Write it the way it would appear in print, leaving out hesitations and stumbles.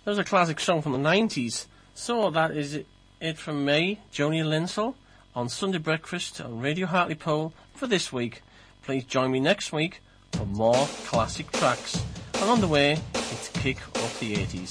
There's a classic song from the 90s. So that is it from me, Joni Linsell, on Sunday Breakfast on Radio Hartlepool for this week. Please join me next week for more classic tracks. And on the way, it's Kick Up the 80s.